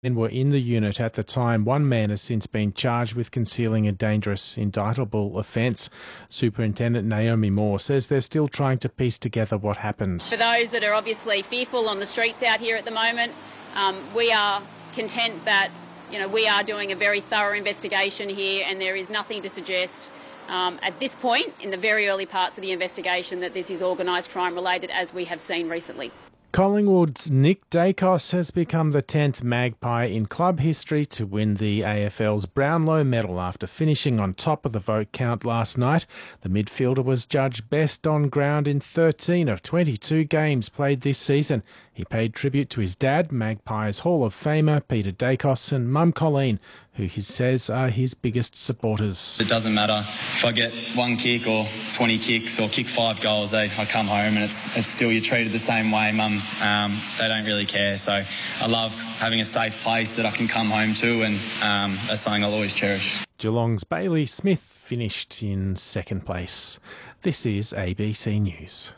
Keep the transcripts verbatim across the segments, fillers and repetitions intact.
men were in the unit at the time. One man has since been charged with concealing a dangerous, indictable offence. Superintendent Naomi Moore says they're still trying to piece together what happened. For those that are obviously fearful on the streets out here at the moment, um, we are content that, you know, we are doing a very thorough investigation here, and there is nothing to suggest um, at this point in the very early parts of the investigation that this is organised crime related, as we have seen recently. Collingwood's Nick Dacos has become the tenth Magpie in club history to win the A F L's Brownlow medal after finishing on top of the vote count last night. The midfielder was judged best on ground in thirteen of twenty-two games played this season. He paid tribute to his dad, Magpies Hall of Famer Peter Dacos, and Mum Colleen, who he says are his biggest supporters. It doesn't matter if I get one kick or twenty kicks or kick five goals. They, I come home and it's it's still you're treated the same way, Mum. Um, they don't really care. So I love having a safe place that I can come home to, and um, that's something I'll always cherish. Geelong's Bailey Smith finished in second place. This is A B C News.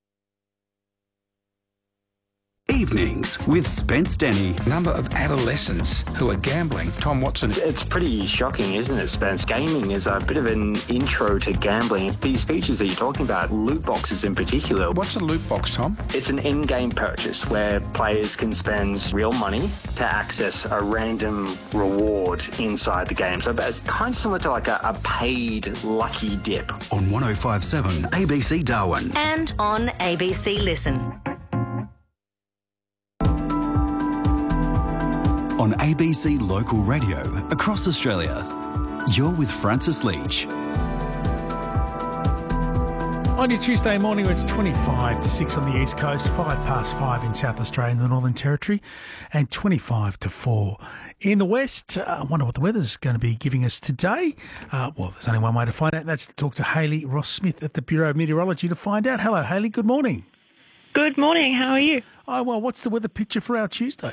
Evenings with Spence Denny. Number of adolescents who are gambling. Tom Watson. It's pretty shocking, isn't it, Spence? Gaming is a bit of an intro to gambling. These features that you're talking about, loot boxes in particular. What's a loot box, Tom? It's an in-game purchase where players can spend real money to access a random reward inside the game. So it's kind of similar to like a, a paid lucky dip. On one oh five point seven A B C Darwin. And on A B C Listen. On A B C Local Radio across Australia. You're with Francis Leach. On your Tuesday morning, it's twenty-five to six on the East Coast, five past five in South Australia and the Northern Territory, and twenty-five to four in the West. Uh, I wonder what the weather's going to be giving us today. Uh, well, there's only one way to find out, and that's to talk to Hayley Ross-Smith at the Bureau of Meteorology to find out. Hello, Hayley. Good morning. Good morning. How are you? Oh, well, what's the weather picture for our Tuesday?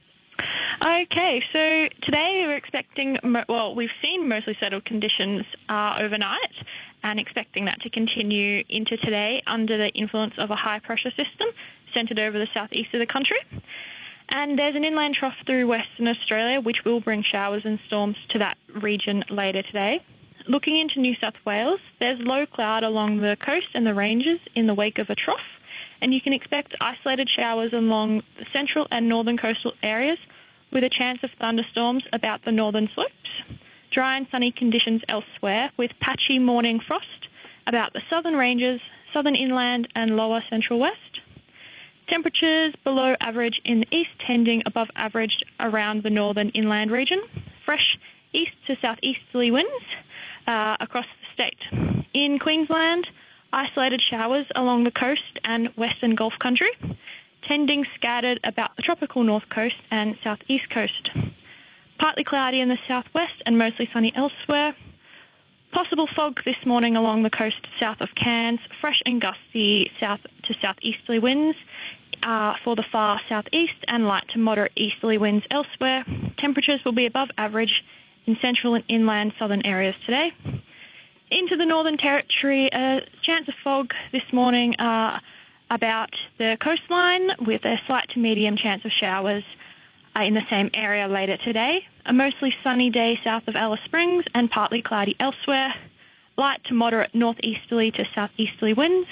Okay, so today we're expecting, well, we've seen mostly settled conditions uh, overnight and expecting that to continue into today under the influence of a high-pressure system centred over the southeast of the country. And there's an inland trough through Western Australia which will bring showers and storms to that region later today. Looking into New South Wales, there's low cloud along the coast and the ranges in the wake of a trough, and you can expect isolated showers along the central and northern coastal areas with a chance of thunderstorms about the northern slopes. Dry and sunny conditions elsewhere with patchy morning frost about the southern ranges, southern inland and lower central west. Temperatures below average in the east, tending above average around the northern inland region. Fresh east to southeasterly winds uh, across the state. In Queensland, isolated showers along the coast and western Gulf country, tending scattered about the tropical north coast and southeast coast. Partly cloudy in the southwest and mostly sunny elsewhere. Possible fog this morning along the coast south of Cairns. Fresh and gusty south to southeasterly winds uh, for the far southeast and light to moderate easterly winds elsewhere. Temperatures will be above average in central and inland southern areas today. Into the Northern Territory, a chance of fog this morning uh, about the coastline with a slight to medium chance of showers uh, in the same area later today. A mostly sunny day south of Alice Springs and partly cloudy elsewhere. Light to moderate northeasterly to southeasterly winds.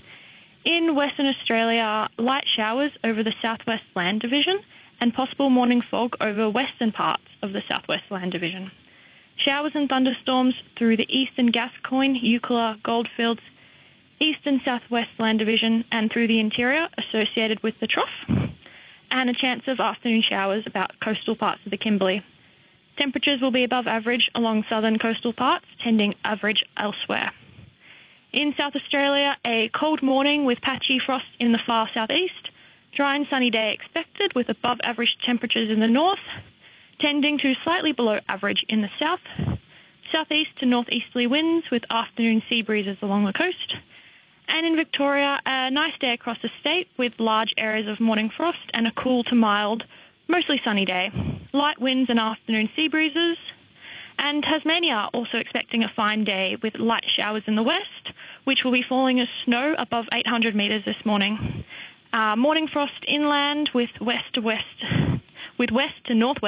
In Western Australia, light showers over the Southwest Land Division and possible morning fog over western parts of the Southwest Land Division. Showers and thunderstorms through the eastern Gascoyne, Eucla, Goldfields, east and southwest land division and through the interior associated with the trough, and a chance of afternoon showers about coastal parts of the Kimberley. Temperatures will be above average along southern coastal parts, tending average elsewhere. In South Australia, a cold morning with patchy frost in the far southeast, dry and sunny day expected with above average temperatures in the north, tending to slightly below average in the south, southeast to northeasterly winds with afternoon sea breezes along the coast. And in Victoria, a nice day across the state with large areas of morning frost and a cool to mild, mostly sunny day. Light winds and afternoon sea breezes. And Tasmania also expecting a fine day with light showers in the west, which will be falling as snow above eight hundred metres this morning. Uh, morning frost inland with west to west, with west to northwest.